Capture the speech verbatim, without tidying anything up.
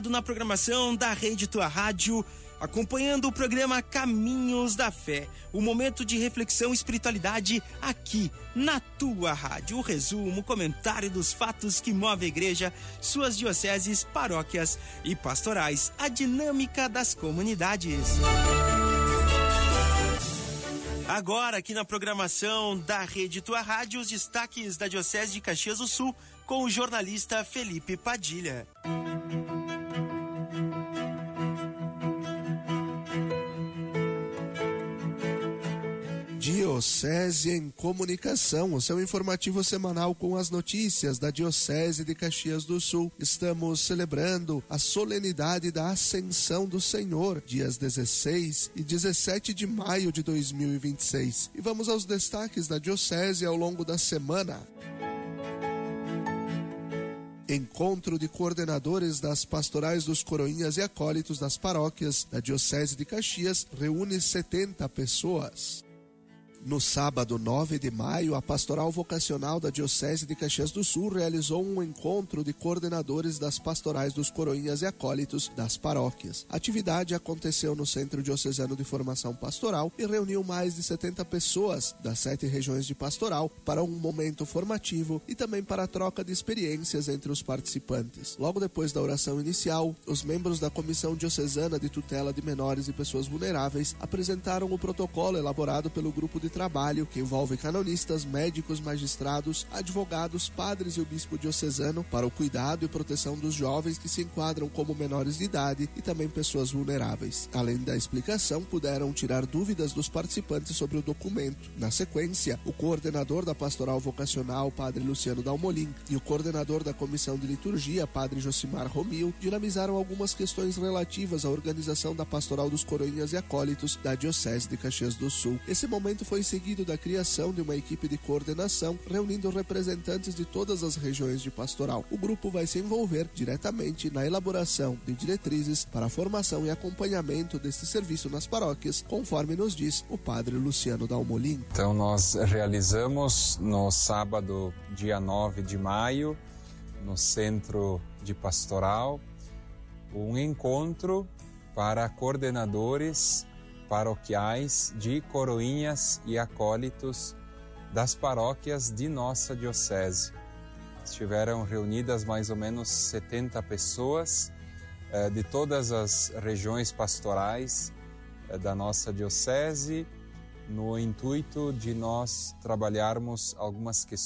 Na programação da Rede Tua Rádio, acompanhando o programa Caminhos da Fé, o momento de reflexão e espiritualidade aqui na Tua Rádio. O resumo, o comentário dos fatos que movem a igreja, suas dioceses, paróquias e pastorais, a dinâmica das comunidades. Agora, aqui na programação da Rede Tua Rádio, os destaques da Diocese de Caxias do Sul, com o jornalista Felipe Padilha. Diocese em Comunicação, o seu informativo semanal com as notícias da Diocese de Caxias do Sul. Estamos celebrando a solenidade da Ascensão do Senhor, dias dezesseis e dezessete de maio de dois mil e vinte e seis. E vamos aos destaques da Diocese ao longo da semana. Encontro de coordenadores das pastorais dos coroinhas e acólitos das paróquias da Diocese de Caxias reúne setenta pessoas. No sábado nove de maio, a Pastoral Vocacional da Diocese de Caxias do Sul realizou um encontro de coordenadores das pastorais dos coroinhas e acólitos das paróquias. A atividade aconteceu no Centro Diocesano de Formação Pastoral e reuniu mais de setenta pessoas das sete regiões de pastoral para um momento formativo e também para a troca de experiências entre os participantes. Logo depois da oração inicial, os membros da Comissão Diocesana de Tutela de Menores e Pessoas Vulneráveis apresentaram o protocolo elaborado pelo grupo de trabalho que envolve canonistas, médicos, magistrados, advogados, padres e o bispo diocesano para o cuidado e proteção dos jovens que se enquadram como menores de idade e também pessoas vulneráveis. Além da explicação, puderam tirar dúvidas dos participantes sobre o documento. Na sequência, o coordenador da Pastoral Vocacional, padre Luciano Dalmolin, e o coordenador da Comissão de Liturgia, padre Josimar Romil, dinamizaram algumas questões relativas à organização da Pastoral dos Coroinhas e Acólitos da Diocese de Caxias do Sul. Esse momento foi seguido da criação de uma equipe de coordenação, reunindo representantes de todas as regiões de pastoral. O grupo vai se envolver diretamente na elaboração de diretrizes para a formação e acompanhamento deste serviço nas paróquias, conforme nos diz o padre Luciano Dalmolin. Então nós realizamos no sábado, dia nove de maio, no Centro de Pastoral, um encontro para coordenadores paroquiais de coroinhas e acólitos das paróquias de nossa diocese. Estiveram reunidas mais ou menos setenta pessoas eh, de todas as regiões pastorais eh, da nossa diocese, no intuito de nós trabalharmos algumas questões